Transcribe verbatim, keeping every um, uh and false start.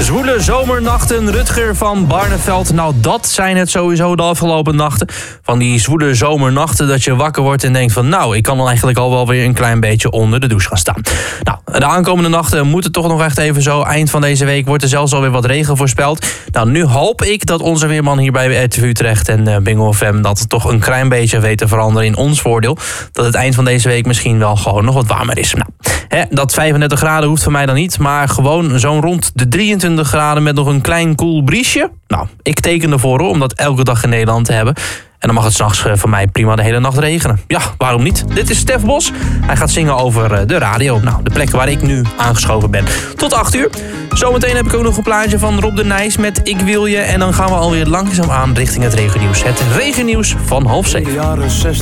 Zwoele zomernachten, Rutger van Barneveld. Nou, dat zijn het sowieso de afgelopen nachten. Van die zwoele zomernachten dat je wakker wordt en denkt van... nou, ik kan dan eigenlijk al wel weer een klein beetje onder de douche gaan staan. Nou, de aankomende nachten moeten toch nog echt even zo. Eind van deze week wordt er zelfs alweer wat regen voorspeld. Nou, nu hoop ik dat onze weerman hier bij R T V Utrecht en uh, Bingo F M... dat het toch een klein beetje weet te veranderen in ons voordeel. Dat het eind van deze week misschien wel gewoon nog wat warmer is. Nou, hè, dat vijfendertig graden hoeft voor mij dan niet, maar gewoon zo'n rond de drieëntwintig graden met nog een klein koel briesje. Nou, ik teken ervoor om dat elke dag in Nederland te hebben. En dan mag het s'nachts van mij prima de hele nacht regenen. Ja, waarom niet? Dit is Stef Bos. Hij gaat zingen over de radio. Nou, de plek waar ik nu aangeschoven ben. Tot acht uur. Zometeen heb ik ook nog een plaatje van Rob de Nijs met Ik Wil Je. En dan gaan we alweer langzaam aan richting het regennieuws. Het regennieuws van half zeven.